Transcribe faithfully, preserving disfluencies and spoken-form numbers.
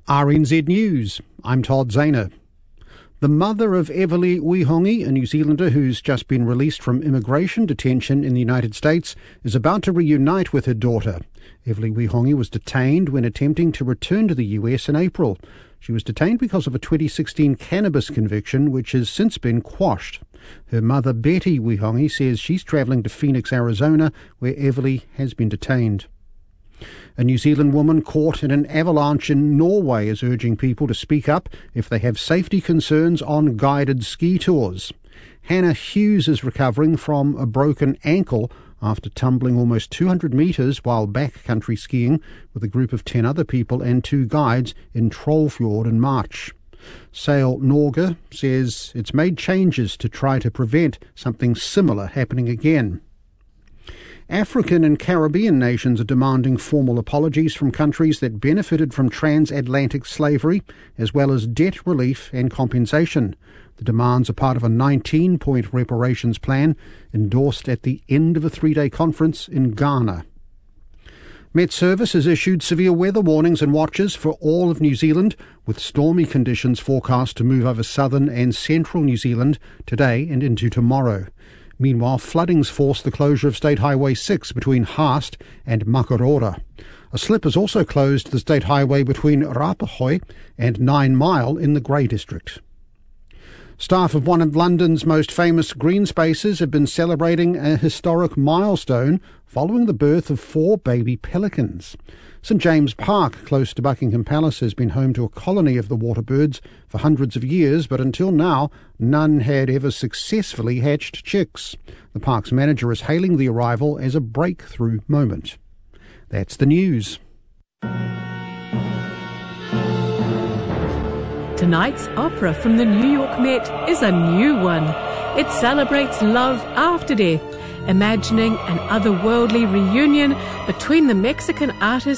R N Z News, I'm Todd Zahner. The mother of Everly Wihongi, a New Zealander who's just been released from immigration detention in the United States, is about to reunite with her daughter. Everly Wihongi was detained when attempting to return to the U S in April. She was detained because of a twenty sixteen cannabis conviction, which has since been quashed. Her mother, Betty Wihongi, says she's travelling to Phoenix, Arizona, where Everly has been detained. A New Zealand woman caught in an avalanche in Norway is urging people to speak up if they have safety concerns on guided ski tours. Hannah Hughes is recovering from a broken ankle after tumbling almost two hundred metres while backcountry skiing with a group of ten other people and two guides in Trollfjord in March. Sail Norge says it's made changes to try to prevent something similar happening again. African and Caribbean nations are demanding formal apologies from countries that benefited from transatlantic slavery, as well as debt relief and compensation. The demands are part of a nineteen-point reparations plan endorsed at the end of a three-day conference in Ghana. Met Service has issued severe weather warnings and watches for all of New Zealand, with stormy conditions forecast to move over southern and central New Zealand today and into tomorrow. Meanwhile, floodings forced the closure of State Highway six between Haast and Makarora. A slip has also closed the state highway between Rapahoi and Nine Mile in the Grey District. Staff of one of London's most famous green spaces have been celebrating a historic milestone following the birth of four baby pelicans. St James Park, close to Buckingham Palace, has been home to a colony of the water birds for hundreds of years, but until now, none had ever successfully hatched chicks. The park's manager is hailing the arrival as a breakthrough moment. That's the news. Tonight's opera from the New York Met is a new one. It celebrates love after death, imagining an otherworldly reunion between the Mexican artist